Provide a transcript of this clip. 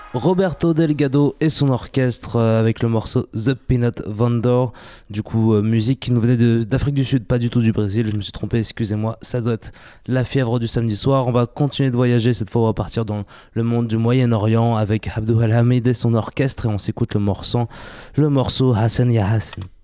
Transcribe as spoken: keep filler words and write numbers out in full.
Roberto Delgado et son orchestre euh, avec le morceau The Peanut Vendor. Du coup, euh, musique qui nous venait de, d'Afrique du Sud, pas du tout du Brésil. Je me suis trompé, excusez-moi. Ça doit être la fièvre du samedi soir. On va continuer de voyager. Cette fois, on va partir dans le monde du Moyen-Orient avec Abdul Hamid et son orchestre. Et on s'écoute le morceau, le morceau Hassan Ya Hassan.